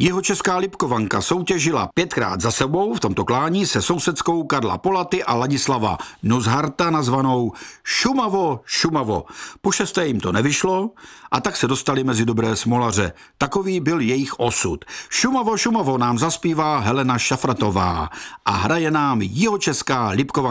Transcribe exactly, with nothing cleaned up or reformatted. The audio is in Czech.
Jihočeská Lipkovanka soutěžila pětkrát za sebou v tomto klání se sousedskou Karla Polaty a Ladislava Nozharta nazvanou Šumavo, Šumavo. Po šesté jim to nevyšlo a tak se dostali mezi dobré smolaře. Takový byl jejich osud. Šumavo, Šumavo nám zaspívá Helena Šafratová a hraje nám Jihočeská Lipkovanka.